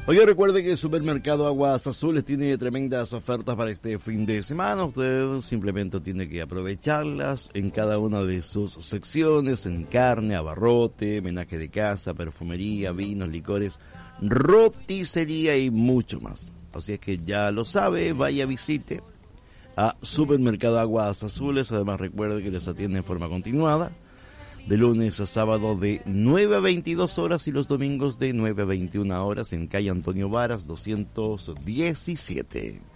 Oye, recuerde que el supermercado Aguas Azules tiene tremendas ofertas para este fin de semana. Usted simplemente tiene que aprovecharlas en cada una de sus secciones, en carne, abarrote, menaje de casa, perfumería, vinos, licores, roticería y mucho más. Así es que ya lo sabe, vaya, visite a Supermercado Aguas Azules. Además recuerde que les atiende en forma continuada, de lunes a sábado de 9 a 22 horas y los domingos de 9 a 21 horas en calle Antonio Varas 217.